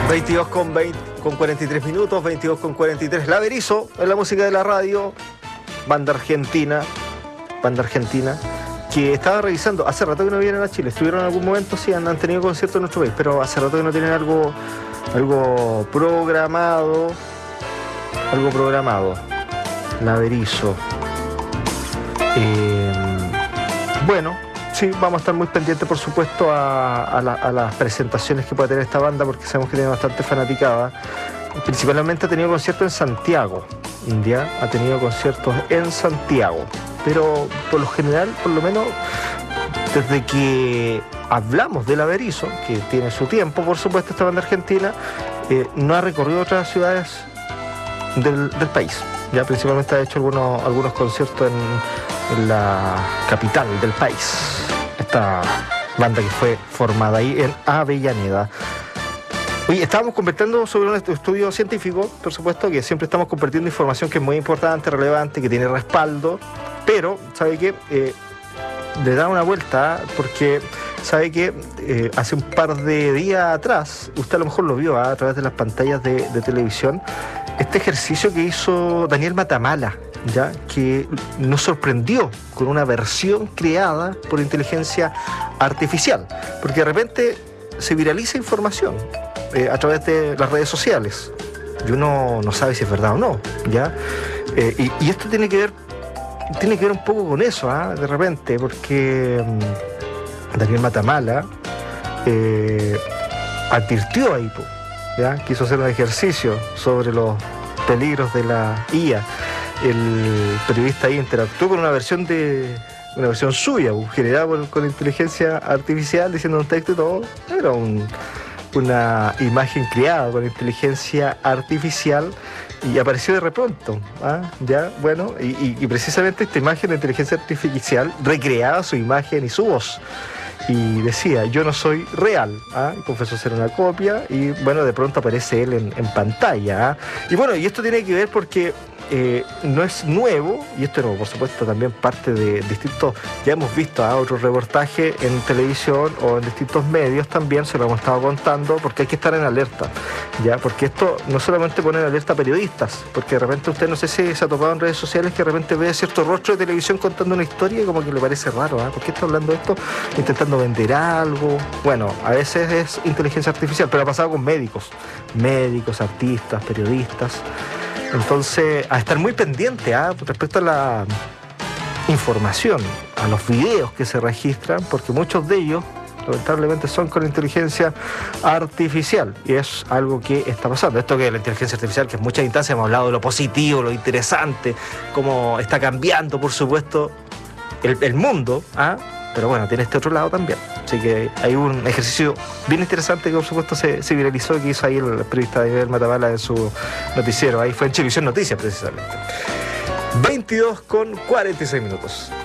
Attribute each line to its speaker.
Speaker 1: 22 con 43 minutos, 22 con 43. La Berizo, en la música de la radio, banda argentina, que estaba revisando, hace rato que no vienen a Chile, estuvieron en algún momento, sí, han tenido conciertos en nuestro país, pero hace rato que no tienen algo programado, La Berizo. Bueno, sí, vamos a estar muy pendientes, por supuesto, a las presentaciones que pueda tener esta banda, porque sabemos que tiene bastante fanaticada. Principalmente ha tenido conciertos en Santiago, India, ha tenido conciertos en Santiago, pero por lo general, por lo menos, desde que hablamos de La Berizo, que tiene su tiempo, por supuesto, esta banda argentina, no ha recorrido otras ciudades del país. Ya principalmente ha hecho algunos conciertos en la capital del país. Esta banda que fue formada ahí en Avellaneda. Oye, estábamos conversando sobre un estudio científico, por supuesto, que siempre estamos compartiendo información que es muy importante, relevante, que tiene respaldo, pero, ¿sabe qué? Le da una vuelta, porque, ¿sabe qué? Hace un par de días atrás, usted a lo mejor lo vio a través de las pantallas de televisión, este ejercicio que hizo Daniel Matamala, ¿ya? Que nos sorprendió con una versión creada por inteligencia artificial, porque de repente se viraliza información a través de las redes sociales y uno no sabe si es verdad o no, ¿ya? Y esto tiene que ver un poco con eso, de repente, porque Daniel Matamala advirtió ahí, ¿ya? Quiso hacer un ejercicio sobre los peligros de la IA. El periodista ahí interactuó con una versión suya, generada con inteligencia artificial, diciendo un texto y todo. Era una imagen creada con inteligencia artificial y apareció de pronto, ya, bueno, y precisamente esta imagen de inteligencia artificial recreaba su imagen y su voz. Y decía, yo no soy real, confesó ser una copia, y bueno, de pronto aparece él en pantalla. Y bueno, y esto tiene que ver porque no es nuevo, y esto no, por supuesto, también parte de distintos, ya hemos visto otros reportajes en televisión o en distintos medios también, se lo hemos estado contando, porque hay que estar en alerta, ya, porque esto no solamente pone en alerta a periodistas, porque de repente usted, no sé si se ha topado en redes sociales, que de repente ve cierto rostro de televisión contando una historia y como que le parece raro, ¿por qué está hablando de esto? Intentando vender algo. Bueno, a veces es inteligencia artificial, pero ha pasado con médicos, artistas, periodistas. Entonces, a estar muy pendiente respecto a la información, a los videos que se registran, porque muchos de ellos, lamentablemente, son con inteligencia artificial, y es algo que está pasando. Esto que la inteligencia artificial, que en muchas instancias hemos hablado de lo positivo, lo interesante, cómo está cambiando, por supuesto, el mundo, pero bueno, tiene este otro lado también. Así que hay un ejercicio bien interesante que por supuesto se viralizó, que hizo ahí el periodista Daniel Matamala en su noticiero. Ahí fue en Chilevisión Noticias precisamente. 22 con 46 minutos.